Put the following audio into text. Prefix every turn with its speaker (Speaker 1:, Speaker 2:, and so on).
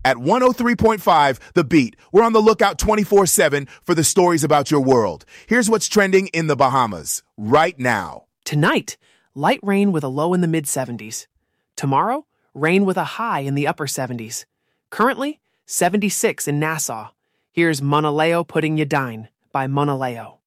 Speaker 1: At 103.5 The Beat, we're on the lookout 24/7 for the stories about your world. Here's what's trending in the Bahamas right now.
Speaker 2: Tonight, light rain with a low in the mid-70s. Tomorrow, rain with a high in the upper 70s. Currently, 76 in Nassau. Here's Monaleo Putting Ya Dine by Monaleo.